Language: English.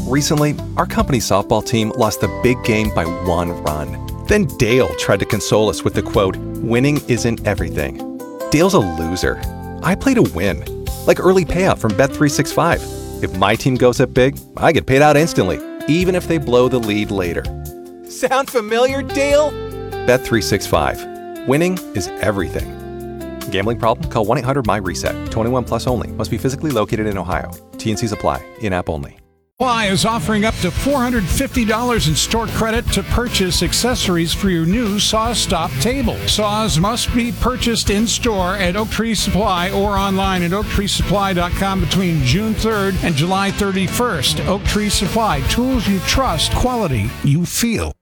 Recently, our company softball team lost the big game by 1 run. Then Dale tried to console us with the quote, "Winning isn't everything." Dale's a loser. I play to win. Like early payout from Bet365. If my team goes up big, I get paid out instantly, even if they blow the lead later. Sound familiar, Dale? Bet365. Winning is everything. Gambling problem? Call 1-800-MY-RESET. 21 plus only. Must be physically located in Ohio. T&Cs apply. In-app only. Supply is offering up to $450 in store credit to purchase accessories for your new SawStop table. Saws must be purchased in store at Oak Tree Supply or online at oaktreesupply.com between June 3rd and July 31st. Oak Tree Supply. Tools you trust. Quality you feel.